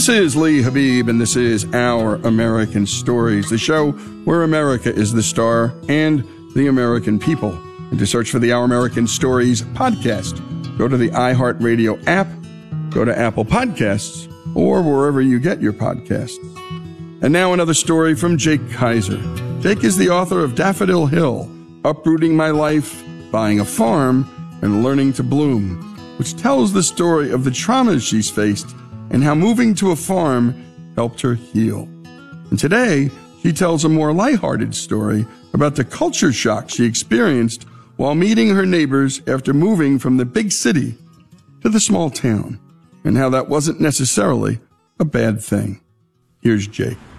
This is Lee Habib, and this is Our American Stories, the show where America is the star and the American people. And to search for the Our American Stories podcast, go to the iHeartRadio app, go to Apple Podcasts, or wherever you get your podcasts. And now another story from Jake Kaiser. Jake is the author of Daffodil Hill, Uprooting My Life, Buying a Farm, and Learning to Bloom, which tells the story of the traumas she's faced and how moving to a farm helped her heal. And today, she tells a more lighthearted story about the culture shock she experienced while meeting her neighbors after moving from the big city to the small town, and how that wasn't necessarily a bad thing. Here's Jake.